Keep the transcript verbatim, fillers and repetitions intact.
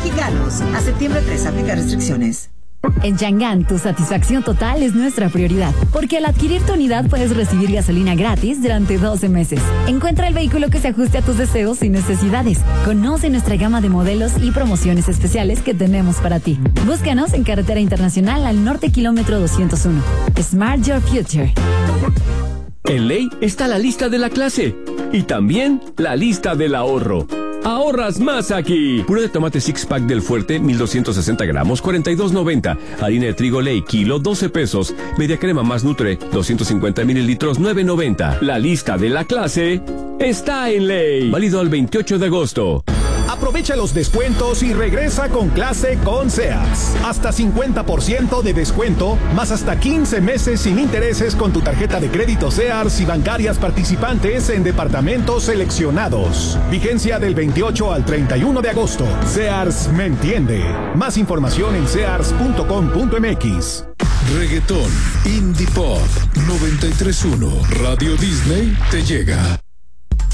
Mexicanos. A septiembre tres, aplica restricciones. En Chang'an, tu satisfacción total es nuestra prioridad, porque al adquirir tu unidad puedes recibir gasolina gratis durante doce meses. Encuentra el vehículo que se ajuste a tus deseos y necesidades. Conoce nuestra gama de modelos y promociones especiales que tenemos para ti. Búscanos en Carretera Internacional al norte, kilómetro doscientos uno. Smart Your Future. En Ley está la lista de la clase y también la lista del ahorro. ¡Ahorras más aquí! Puré de tomate six pack del Fuerte, mil doscientos sesenta gramos, cuarenta y dos noventa. Harina de trigo Ley, kilo, doce pesos. Media crema más Nutre, doscientos cincuenta mililitros, nueve noventa. La lista de la clase está en Ley. Válido al veintiocho de agosto. Aprovecha los descuentos y regresa con clase con Sears. Hasta cincuenta por ciento de descuento, más hasta quince meses sin intereses con tu tarjeta de crédito Sears y bancarias participantes en departamentos seleccionados. Vigencia del veintiocho al treinta y uno de agosto. Sears me entiende. Más información en sears punto com punto m x. Reggaetón, Indie Pop, noventa y tres punto uno. Radio Disney te llega.